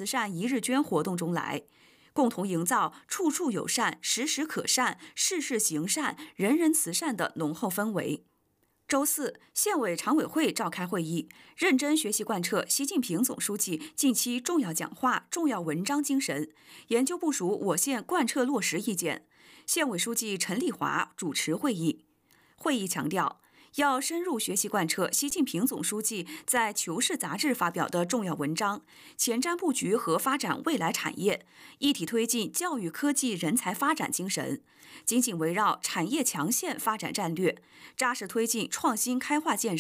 慈善一日捐活动中来，共同营造处处友善、时时可善、事事行善、人人慈善的浓厚氛围。周四，县委常委会召开会议，认真学习贯彻习近平总书记近期重要讲话、重要文章精神，研究部署我县贯彻落实意见。县委书记陈丽华主持会议。会议强调，要深入学习贯彻习近平总书记在《求是》杂志发表的重要文章，前瞻布局和发展未来产业，一体推进教育科技人才发展精神，紧紧围绕产业强县发展战略，扎实推进创新开化建设。